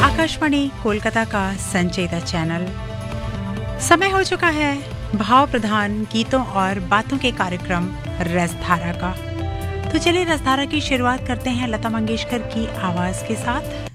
आकाशवाणी कोलकाता का संचेता चैनल। समय हो चुका है भाव प्रधान गीतों और बातों के कार्यक्रम रसधारा का। तो चलिए रसधारा की शुरुआत करते हैं लता मंगेशकर की आवाज के साथ।